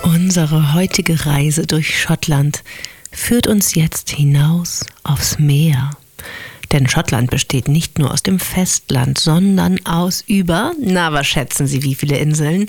Unsere heutige Reise durch Schottland führt uns jetzt hinaus aufs Meer. Denn Schottland besteht nicht nur aus dem Festland, sondern aus über, was schätzen Sie, wie viele Inseln?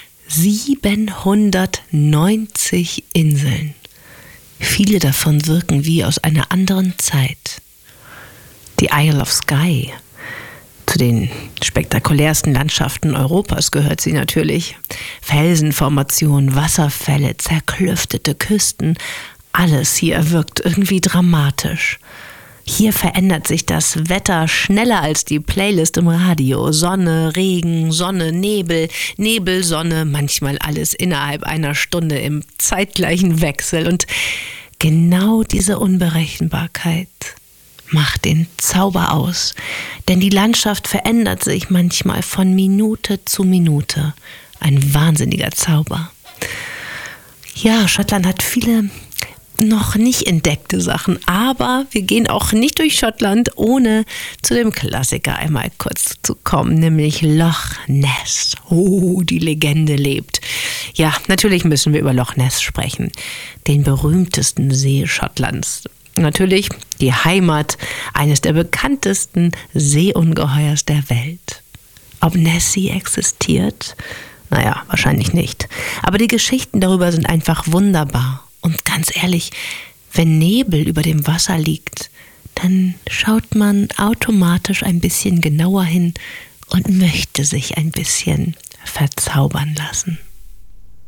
790 Inseln. Viele davon wirken wie aus einer anderen Zeit. Die Isle of Skye. Zu den spektakulärsten Landschaften Europas gehört sie natürlich. Felsenformationen, Wasserfälle, zerklüftete Küsten, alles hier wirkt irgendwie dramatisch. Hier verändert sich das Wetter schneller als die Playlist im Radio. Sonne, Regen, Sonne, Nebel, Nebel, Sonne, manchmal alles innerhalb einer Stunde im zeitgleichen Wechsel. Und genau diese Unberechenbarkeit macht den Zauber aus, denn die Landschaft verändert sich manchmal von Minute zu Minute. Ein wahnsinniger Zauber. Ja, Schottland hat viele noch nicht entdeckte Sachen, aber wir gehen auch nicht durch Schottland, ohne zu dem Klassiker einmal kurz zu kommen, nämlich Loch Ness. Oh, die Legende lebt. Ja, natürlich müssen wir über Loch Ness sprechen, den berühmtesten See Schottlands. Natürlich die Heimat eines der bekanntesten Seeungeheuers der Welt. Ob Nessie existiert? Wahrscheinlich nicht. Aber die Geschichten darüber sind einfach wunderbar. Und ganz ehrlich, wenn Nebel über dem Wasser liegt, dann schaut man automatisch ein bisschen genauer hin und möchte sich ein bisschen verzaubern lassen.